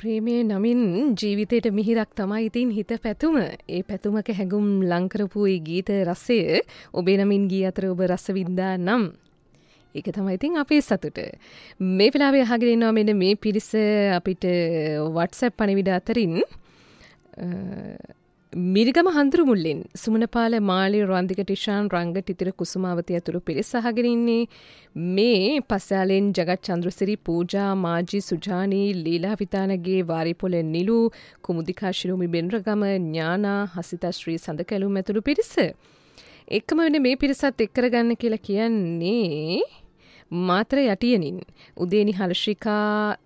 ප්‍රේමයේ නමින් ජීවිතයට මිහිරක් තමයි ඉතින් හිත පැතුම. ඒ පැතුමක හැඟුම් ලංකරපු ඒ ගීත රසය ඔබේ නමින් ගී අතර ඔබ රස වින්දා නම් ඒක තමයි ඉතින් අපේ සතුට. මේ වෙලාවේ අහගෙන ඉන්නවා මෙන්න මේ පිරිස අපිට WhatsApp පණිවිඩ අතරින් මිරිගම හඳුරු මුල්ලෙන් සුමනපාල මාලි රන්දික ටිෂාන් රංග ටිතිර කුසුමාවති ඇතුළු පිරිස අහගෙන ඉන්නේ. මේ පස්සාලෙන් ජගත් චන්ද්‍රසිරි පූජා මාජි සුජානී ලීලා විතානගේ වාරිපොළ නිලු කුමුදිකා ශිරුමි බෙන්රගම ඥානා හසිතා ශ්‍රී සඳකැලුම් ඇතුළු පිරිස. එක්කම වෙන මේ පිරිසත් එක්කරගන්න කියලා කියන්නේ මාත්‍ර යටියනින් උදේනි හර්ෂිකා